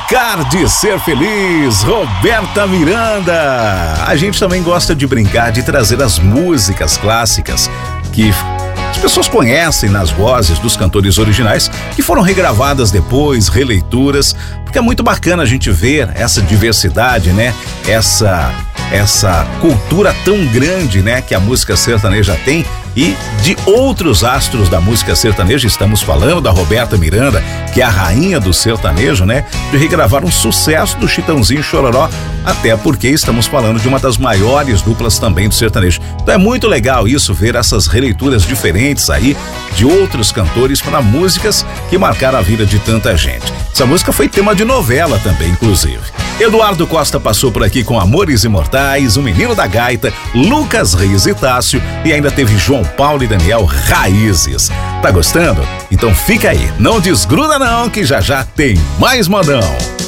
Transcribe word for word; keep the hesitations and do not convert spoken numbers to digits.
Brincar de Ser Feliz, Roberta Miranda. A gente também gosta de brincar, de trazer as músicas clássicas que as pessoas conhecem nas vozes dos cantores originais, que foram regravadas depois, releituras, porque é muito bacana a gente ver essa diversidade, né? Essa, essa cultura tão grande, né? Que a música sertaneja tem. E de outros astros da música sertaneja, estamos falando da Roberta Miranda, que é a rainha do sertanejo, né? De regravar um sucesso do Chitãozinho e Chororó, até porque estamos falando de uma das maiores duplas também do sertanejo. Então é muito legal isso, ver essas releituras diferentes aí de outros cantores para músicas que marcaram a vida de tanta gente. Essa música foi tema de novela também, inclusive. Eduardo Costa passou por aqui com Amores Imortais, O Menino da Gaita, Lucas Reis e Tássio, e ainda teve João Paulo e Daniel, Raízes. Tá gostando? Então fica aí, não desgruda não, que já já tem mais modão.